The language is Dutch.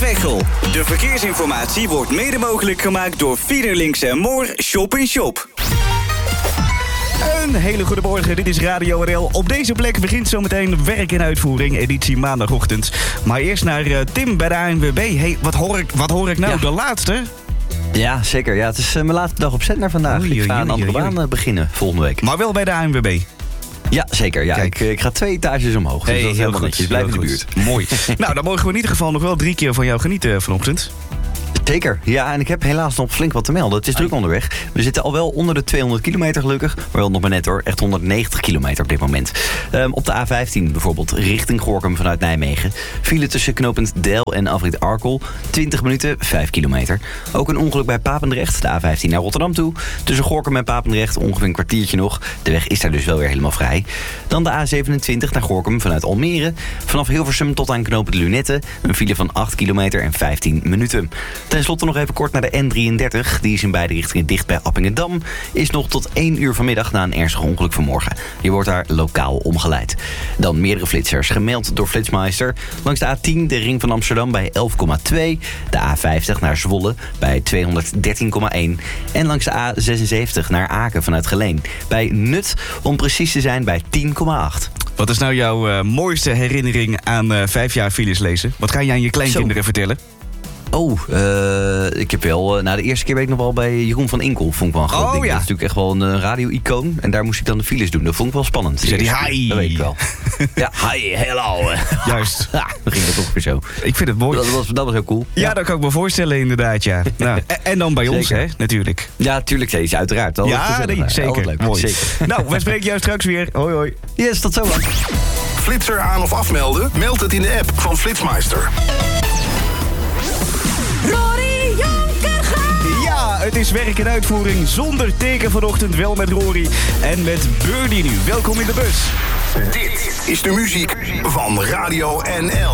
Veghel. De verkeersinformatie wordt mede mogelijk gemaakt door Fiederlinks en Moor Shop in Shop. Een hele goede morgen, dit is Radio RL. Op deze plek begint zometeen werk in uitvoering, editie maandagochtend. Maar eerst naar Tim bij de ANWB. Hey, wat hoor ik nou? Ja. De laatste? Ja, zeker. Ja, het is mijn laatste dag op zender vandaag. Ik ga een andere baan beginnen volgende week. Maar wel bij de ANWB? Ja, zeker. Ja. Ik ga 2 etages omhoog. Dus dat is helemaal netjes. Blijf in de buurt. Mooi. Nou, dan mogen we in ieder geval nog wel 3 keer van jou genieten vanochtend. Zeker, ja, en ik heb helaas nog flink wat te melden. Het is druk onderweg. We zitten al wel onder de 200 kilometer gelukkig. Maar wel nog maar net hoor, echt 190 kilometer op dit moment. Op de A15 bijvoorbeeld, richting Gorinchem vanuit Nijmegen. File tussen knooppunt Deil en afrit Arkel. 20 minuten, 5 kilometer. Ook een ongeluk bij Papendrecht, de A15 naar Rotterdam toe. Tussen Gorinchem en Papendrecht ongeveer een kwartiertje nog. De weg is daar dus wel weer helemaal vrij. Dan de A27 naar Gorinchem vanuit Almere. Vanaf Hilversum tot aan knooppunt Lunette. Een file van 8 kilometer en 15 minuten. Ten slotte nog even kort naar de N33. Die is in beide richtingen dicht bij Appingedam. Is nog tot 1 uur vanmiddag na een ernstig ongeluk vanmorgen. Je wordt daar lokaal omgeleid. Dan meerdere flitsers gemeld door Flitsmeister. Langs de A10 de ring van Amsterdam bij 11,2. De A50 naar Zwolle bij 213,1. En langs de A76 naar Aken vanuit Geleen. Bij Nut, om precies te zijn, bij 10,8. Wat is nou jouw mooiste herinnering aan 5 jaar files lezen? Wat ga je aan je kleinkinderen vertellen? Ik heb wel... de eerste keer weet ik nog wel bij Jeroen van Inkel. Vond ik wel een groot ding. Ja. Dat is natuurlijk echt wel een radio-icoon. En daar moest ik dan de files doen. Dat vond ik wel spannend. Zei die hi. Dat weet ik wel. Ja, hi, hello. Juist. Ja, dan ging dat toch weer zo. Ik vind het mooi. Dat was heel cool. Ja, dat kan ik me voorstellen inderdaad, ja. Nou, en dan bij ons, hè, natuurlijk. Ja, tuurlijk, deze uiteraard. Zeker. Leuk. Mooi. Zeker. Nou, wij spreken jou straks weer. Hoi, hoi. Yes, tot zo lang. Flitser aan of afmelden? Meld het in de app van Flitsmeister. Ja, het is werk in uitvoering zonder teken vanochtend. Wel met Rory en met Birdie nu. Welkom in de bus. Dit is de muziek van Radio NL.